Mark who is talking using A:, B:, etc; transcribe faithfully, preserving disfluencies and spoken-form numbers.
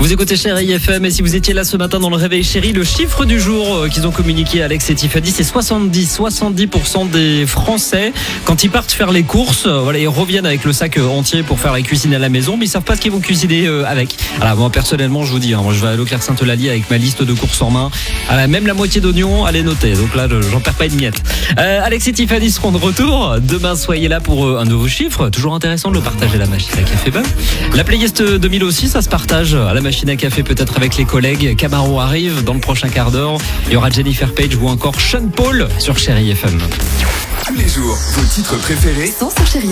A: Vous écoutez Chérie F M et si vous étiez là ce matin dans le réveil chéri, le chiffre du jour euh, qu'ils ont communiqué Alex et Tiffany, c'est soixante-dix, soixante-dix pour cent des Français quand ils partent faire les courses, euh, voilà, ils reviennent avec le sac euh, entier pour faire la cuisine à la maison, mais ils savent pas ce qu'ils vont cuisiner euh, avec. Alors moi personnellement, je vous dis, hein, moi, je vais à Leclerc Saint-Eulalie avec ma liste de courses en main. Alors, même la moitié d'oignons, elle est notée. Donc là, j'en perds pas une miette. Euh, Alex et Tiffany seront de retour demain. Soyez là pour euh, un nouveau chiffre. Toujours intéressant de le partager à la machine à café. Ben. La playlist deux mille aussi, ça se partage à la machine à café, peut-être avec les collègues. Camaro arrive dans le prochain quart d'heure. Il y aura Jennifer Page ou encore Sean Paul sur Chérie F M.
B: Tous les jours, vos titres préférés
C: sont sur Chérie.